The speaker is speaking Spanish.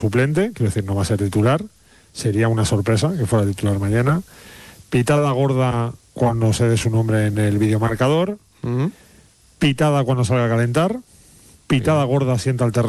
suplente, quiero decir, no va a ser titular. Sería una sorpresa que fuera titular mañana. Pitada gorda cuando se dé su nombre en el videomarcador. Pitada cuando salga a calentar. Pitada gorda sienta alternativa